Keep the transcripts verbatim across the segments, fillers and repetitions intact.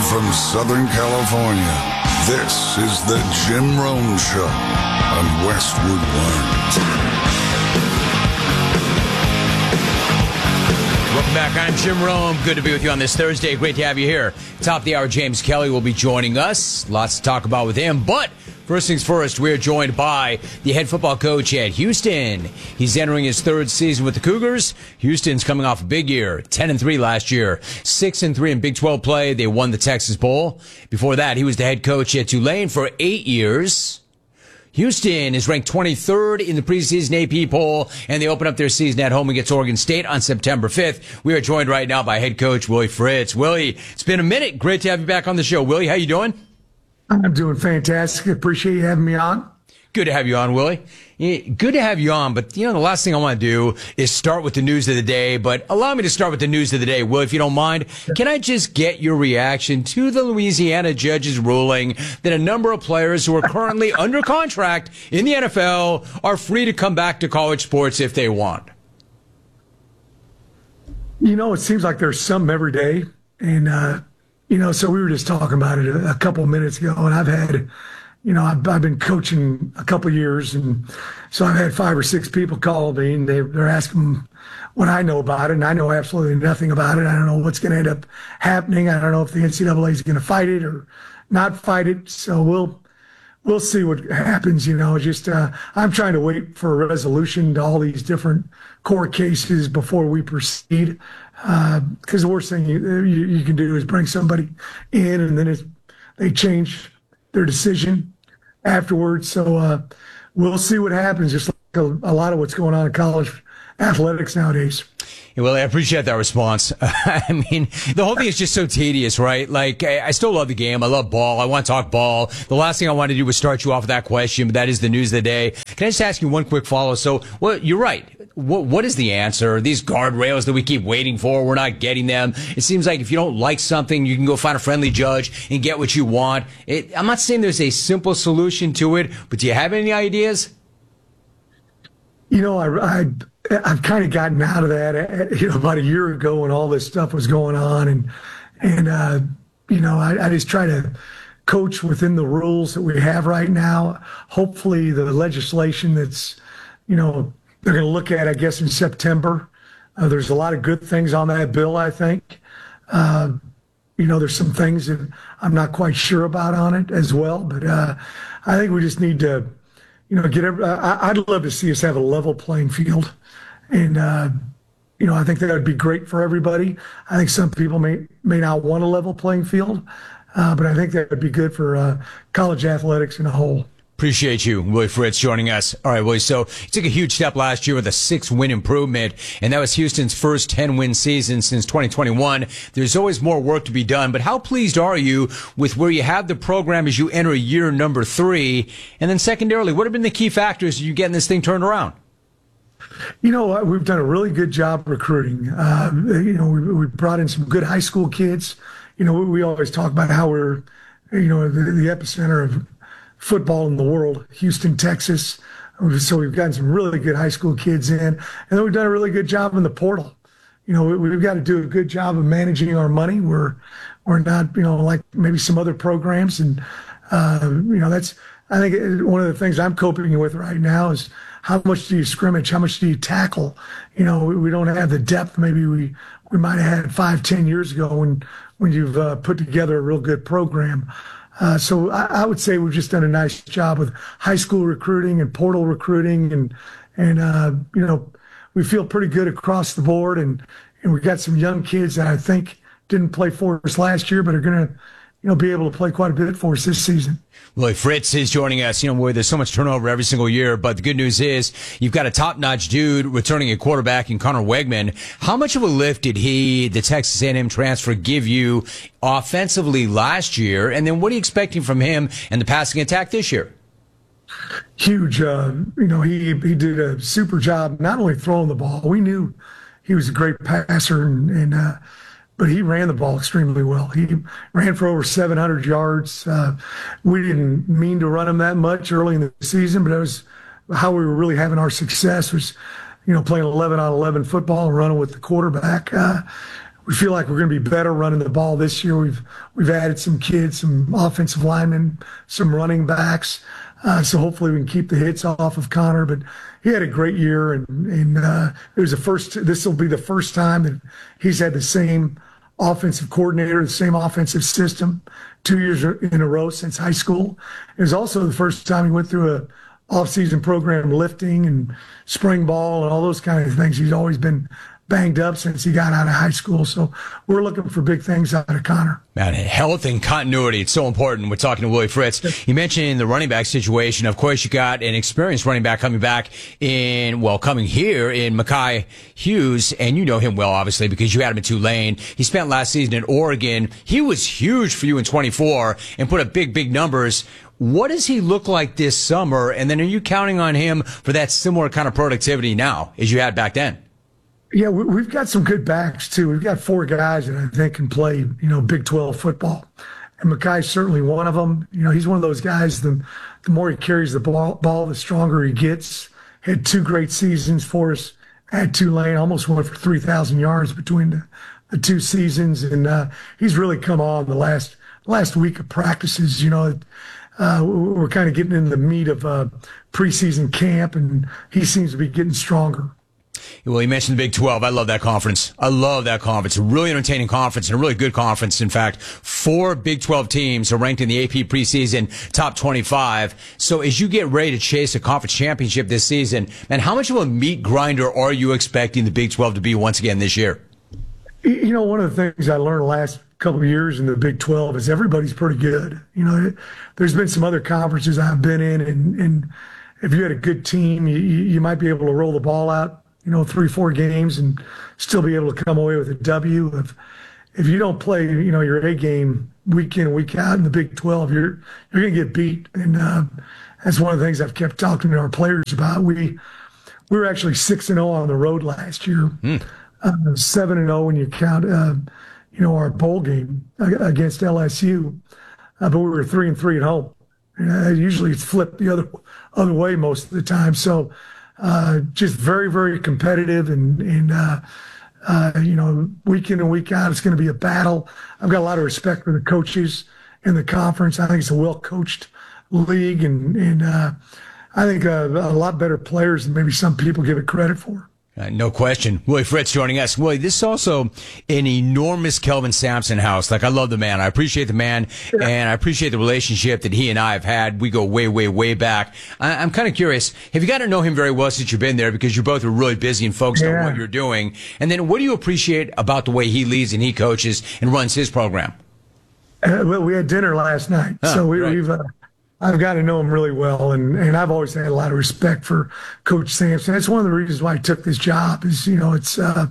from Southern California, this is the Jim Rome Show on Westwood One. Welcome back. I'm Jim Rome. Good to be with you on this Thursday. Great to have you here. Top of the hour, James Kelly will be joining us. Lots to talk about with him. But first things first, we're joined by the head football coach at Houston. He's entering his third season with the Cougars. Houston's coming off a big year, ten and three last year, six and three in Big twelve play. They won the Texas Bowl. Before that, he was the head coach at Tulane for eight years. Houston is ranked twenty-third in the preseason A P poll, and they open up their season at home against Oregon State on September fifth. We are joined right now by head coach Willie Fritz. Willie, it's been a minute. Great to have you back on the show. Willie, how you doing? I'm doing fantastic. Appreciate you having me on. Good to have you on, Willie. Good to have you on, but, you know, the last thing I want to do is start with the news of the day, but allow me to start with the news of the day. Willie, if you don't mind, can I just get your reaction to the Louisiana judge's ruling that a number of players who are currently under contract in the N F L are free to come back to college sports if they want? You know, it seems like there's some every day, and, uh, you know, so we were just talking about it a, a couple of minutes ago, and I've had... You know, I've, I've been coaching a couple of years, and so I've had five or six people call me, and they, they're asking what I know about it, and I know absolutely nothing about it. I don't know what's going to end up happening. I don't know if the N C double A is going to fight it or not fight it. So we'll we'll see what happens. You know, just uh, I'm trying to wait for a resolution to all these different court cases before we proceed, because uh, the worst thing you, you, you can do is bring somebody in, and then it's, they change their decision afterwards. So uh, we'll see what happens, just like a, a lot of what's going on in college athletics nowadays. Yeah, well, I appreciate that response. I mean, the whole thing is just so tedious, right? Like, I, I still love the game. I love ball. I want to talk ball. The last thing I wanted to do was start you off with that question, but that is the news of the day. Can I just ask you one quick follow? So, well, you're right. What, what is the answer? These guardrails that we keep waiting for, we're not getting them. It seems like if you don't like something, you can go find a friendly judge and get what you want. It, I'm not saying there's a simple solution to it, but do you have any ideas? You know, I, I, I've kind of gotten out of that, you know, about a year ago when all this stuff was going on. And, and uh, you know, I, I just try to coach within the rules that we have right now. Hopefully the legislation that's, you know, they're going to look at, I guess, in September. Uh, there's a lot of good things on that bill, I think. Uh, you know, there's some things that I'm not quite sure about on it as well. But uh, I think we just need to, you know, get every, I, I'd love to see us have a level playing field. And, uh, you know, I think that would be great for everybody. I think some people may, may not want a level playing field, uh, but I think that would be good for uh, college athletics in a whole. Appreciate you, Willie Fritz, joining us. All right, Willie, so you took a huge step last year with a six-win improvement, and that was Houston's first ten-win season since twenty twenty-one. There's always more work to be done, but how pleased are you with where you have the program as you enter year number three? And then secondarily, what have been the key factors you getting this thing turned around? You know, we've done a really good job recruiting. Uh, you know, we, we brought in some good high school kids. You know, we, we always talk about how we're, you know, the, the epicenter of football in the world, Houston, Texas. So we've gotten some really good high school kids in, and then we've done a really good job in the portal. You know, we, we've got to do a good job of managing our money. We're we're not, you know, like maybe some other programs, and uh, you know, that's I think one of the things I'm coping with right now is how much do you scrimmage, how much do you tackle? You know, we, we don't have the depth maybe we we might have had five, ten years ago when when you've uh, put together a real good program. Uh, so I, I would say we've just done a nice job with high school recruiting and portal recruiting, and and uh, you know, we feel pretty good across the board, and and we've got some young kids that I think didn't play for us last year, but are going to, you know, be able to play quite a bit for us this season. Willie Fritz is joining us. You know, where there's so much turnover every single year, but the good news is you've got a top-notch dude returning a quarterback in Connor Wegman. How much of a lift did he, the Texas A and M transfer, give you offensively last year? And then what are you expecting from him and the passing attack this year? Huge. Uh, you know, he he did a super job not only throwing the ball. We knew he was a great passer, and, and uh, but he ran the ball extremely well. He ran for over seven hundred yards. Uh, we didn't mean to run him that much early in the season, but it was how we were really having our success was, you know, playing eleven on eleven football and running with the quarterback. Uh, we feel like we're going to be better running the ball this year. We've we've added some kids, some offensive linemen, some running backs. Uh, so hopefully we can keep the hits off of Connor. But he had a great year, and and uh, it was the first. This will be the first time that he's had the same offensive coordinator, the same offensive system, two years in a row since high school. It was also the first time he went through a off-season program, lifting and spring ball and all those kind of things. He's always been banged up since he got out of high school. So we're looking for big things out of Connor. Man, health and continuity, it's so important. We're talking to Willie Fritz. You mentioned the running back situation. Of course, you got an experienced running back coming back in, well, coming here in Mekhi Hughes, and you know him well, obviously, because you had him at Tulane. He spent last season in Oregon. He was huge for you in twenty-four and put up big, big numbers. What does he look like this summer? And then are you counting on him for that similar kind of productivity now as you had back then? Yeah, we've got some good backs, too. We've got four guys that I think can play, you know, Big twelve football. And Mekhi's certainly one of them. You know, he's one of those guys, the, the more he carries the ball, ball, the stronger he gets. Had two great seasons for us at Tulane, almost went for three thousand yards between the, the two seasons. And uh, he's really come on the last last week of practices. You know, uh, we're kind of getting in the meat of uh, preseason camp, and he seems to be getting stronger. Well, you mentioned the Big twelve. I love that conference. I love that conference. A really entertaining conference and a really good conference. In fact, four Big twelve teams are ranked in the A P preseason top twenty-five. So as you get ready to chase a conference championship this season, man, how much of a meat grinder are you expecting the Big twelve to be once again this year? You know, one of the things I learned the last couple of years in the Big twelve is everybody's pretty good. You know, there's been some other conferences I've been in, and, and if you had a good team, you, you might be able to roll the ball out, you know, three, four games and still be able to come away with a W. If if you don't play, you know, your A game week in, week out in the Big twelve, you're you're going to get beat. And uh, that's one of the things I've kept talking to our players about. We we were actually six and zero on the road last year, mm. uh, seven and zero when you count, uh, you know, our bowl game against L S U. Uh, but we were three and three at home. Uh, usually it's flipped the other other way most of the time. So. Uh, just very, very competitive, and, and uh, uh, you know, week in and week out, it's going to be a battle. I've got a lot of respect for the coaches in the conference. I think it's a well-coached league, and, and uh, I think uh, a lot better players than maybe some people give it credit for. Uh, no question. Willie Fritz joining us. Willie, this is also an enormous Kelvin Sampson house. Like, I love the man. I appreciate the man, yeah. And I appreciate the relationship that he and I have had. We go way, way, way back. I- I'm kind of curious. Have you got to know him very well since you've been there, because you're both really busy and focused yeah. on what you're doing? And then what do you appreciate about the way he leads and he coaches and runs his program? Uh, well, we had dinner last night, huh, so we, right. we've uh, I've got to know him really well, and, and I've always had a lot of respect for Coach Sampson. That's one of the reasons why I took this job is, you know, it's, uh,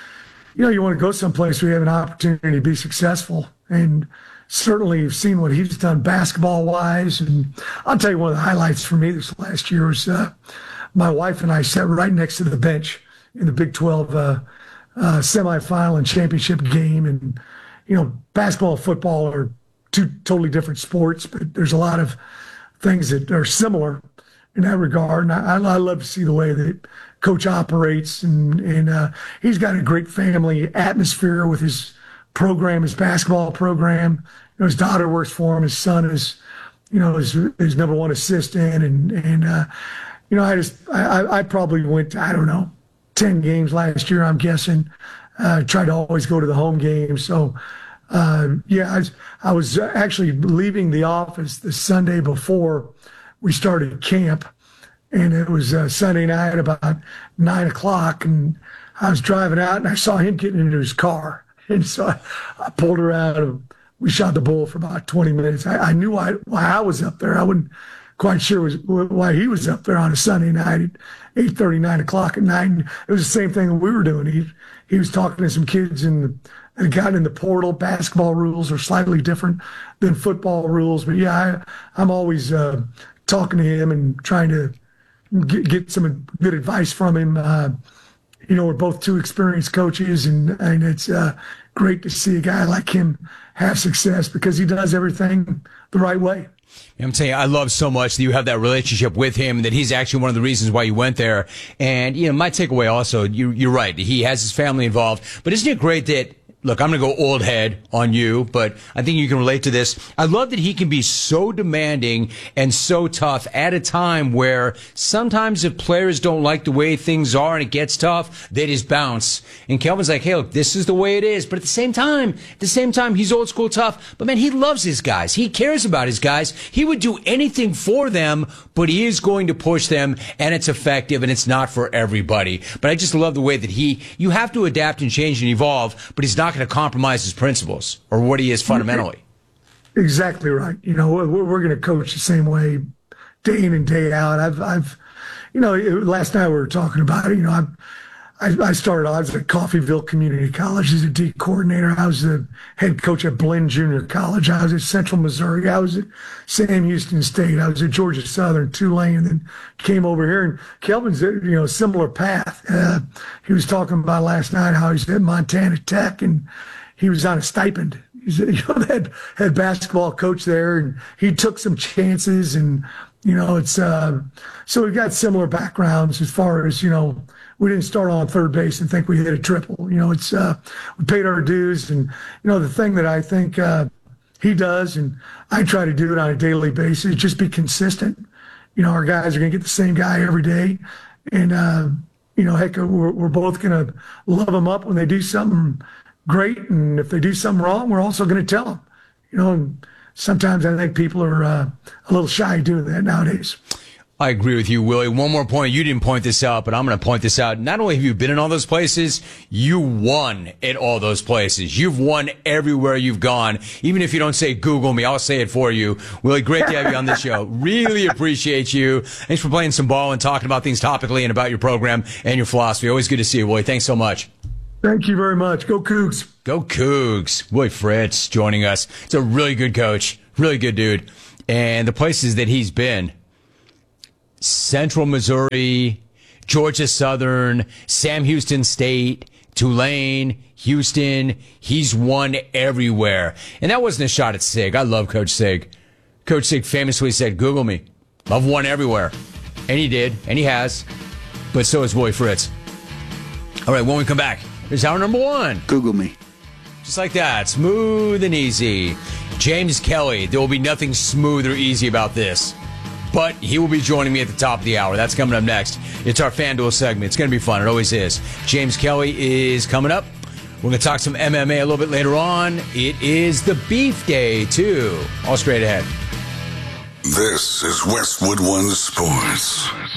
you know, you want to go someplace where you have an opportunity to be successful. And certainly you've seen what he's done basketball-wise. And I'll tell you one of the highlights for me this last year was uh, my wife and I sat right next to the bench in the Big twelve uh, uh, semifinal and championship game. And, you know, basketball and football are two totally different sports, but there's a lot of things that are similar in that regard. And I, I love to see the way that Coach operates, and, and uh, he's got a great family atmosphere with his program, his basketball program. You know, his daughter works for him. His son is, you know, his, his number one assistant. And, and uh, you know, I just, I, I probably went to, I don't know, ten games last year, I'm guessing. Uh, tried to always go to the home games. So, Uh, yeah, I was, I was actually leaving the office the Sunday before we started camp, and it was uh, Sunday night about nine o'clock, and I was driving out, and I saw him getting into his car, and so I, I pulled around, and we shot the bull for about twenty minutes. I, I knew why, why I was up there. I wasn't quite sure was, why he was up there on a Sunday night at eight thirty, nine o'clock at night. And it was the same thing that we were doing. He he was talking to some kids in the and got in the portal. Basketball rules are slightly different than football rules. But, yeah, I, I'm always uh, talking to him and trying to get, get some good advice from him. Uh, you know, we're both two experienced coaches, and, and it's uh, great to see a guy like him have success because he does everything the right way. I'm saying I love so much that you have that relationship with him, that he's actually one of the reasons why you went there. And, you know, my takeaway also, you, you're right. He has his family involved. But isn't it great that look, I'm going to go old head on you, but I think you can relate to this. I love that he can be so demanding and so tough at a time where sometimes if players don't like the way things are and it gets tough, they just bounce. And Kelvin's like, hey, look, this is the way it is. But at the same time, at the same time, he's old school tough. But man, he loves his guys. He cares about his guys. He would do anything for them, but he is going to push them, and it's effective, and it's not for everybody. But I just love the way that he, you have to adapt and change and evolve, but he's not going to compromise his principles or what he is fundamentally. Exactly right. You know, we're, we're going to coach the same way day in and day out. I've, I've, you know, last night we were talking about it. You know, I've, I, I started, I was at Coffeyville Community College as a D coordinator. I was the head coach at Blinn Junior College. I was at Central Missouri. I was at Sam Houston State. I was at Georgia Southern, Tulane, and then came over here. And Kelvin's, you know, similar path. Uh, he was talking about last night how he's at Montana Tech and he was on a stipend. He's, you know, had had basketball coach there, and he took some chances. And you know, it's uh, so we've got similar backgrounds as far as, you know. We didn't start on third base and think we hit a triple. You know, it's uh, we paid our dues, and you know the thing that I think uh, he does, and I try to do it on a daily basis, just be consistent. You know, our guys are going to get the same guy every day, and uh, you know, heck, we're, we're both going to love them up when they do something great, and if they do something wrong, we're also going to tell them. You know, and sometimes I think people are uh, a little shy of doing that nowadays. I agree with you, Willie. One more point. You didn't point this out, but I'm going to point this out. Not only have you been in all those places, you won at all those places. You've won everywhere you've gone. Even if you don't say Google me, I'll say it for you. Willie, great to have you on this show. Really appreciate you. Thanks for playing some ball and talking about things topically and about your program and your philosophy. Always good to see you, Willie. Thanks so much. Thank you very much. Go Cougs. Go Cougs. Willie Fritz joining us. He's a really good coach. Really good dude. And the places that he's been, Central Missouri, Georgia Southern, Sam Houston State, Tulane, Houston. He's won everywhere. And that wasn't a shot at Sig. I love Coach Sig. Coach Sig famously said, Google me. I've won everywhere. And he did, and he has. But so has Willie Fritz. All right, when we come back, here's hour number one. Google me. Just like that, smooth and easy. James Kelly, there will be nothing smooth or easy about this. But he will be joining me at the top of the hour. That's coming up next. It's our FanDuel segment. It's going to be fun. It always is. James Kelly is coming up. We're going to talk some M M A a little bit later on. It is the Beef Day, too. All straight ahead. This is Westwood One Sports.